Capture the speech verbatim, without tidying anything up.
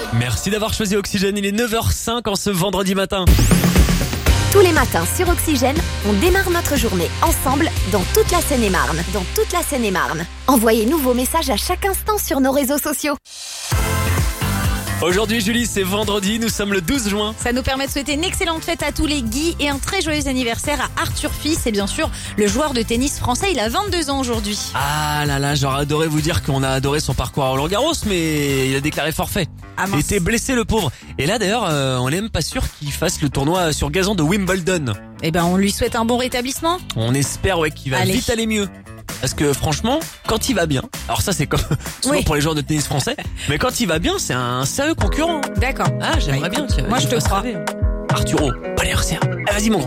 Merci d'avoir choisi Oxygène, il est neuf heures cinq en ce vendredi matin. Tous les matins sur Oxygène, on démarre notre journée ensemble dans toute la Seine-et-Marne. Dans toute la Seine-et-Marne. Envoyez-nous vos messages à chaque instant sur nos réseaux sociaux. Aujourd'hui Julie, c'est vendredi, nous sommes le douze juin. Ça nous permet de souhaiter une excellente fête à tous les Guy et un très joyeux anniversaire à Arthur Fils. Et bien sûr, le joueur de tennis français, il a vingt-deux ans aujourd'hui. Ah là là, j'aurais adoré vous dire qu'on a adoré son parcours à Roland-Garros, mais il a déclaré forfait. Ah, il était blessé le pauvre. Et là d'ailleurs, euh, on n'est même pas sûr qu'il fasse le tournoi sur gazon de Wimbledon. Eh ben, on lui souhaite un bon rétablissement. On espère ouais qu'il va Allez. vite aller mieux. Parce que franchement, quand il va bien, alors ça c'est comme souvent Oui. pour les joueurs de tennis français, mais quand il va bien, c'est un sérieux concurrent. D'accord. Ah, j'aimerais Bah, bien. écoute, tiens, moi, qu'il je te fasse crois. rêver. Arturo, bon anniversaire. Ah, vas-y mon grand.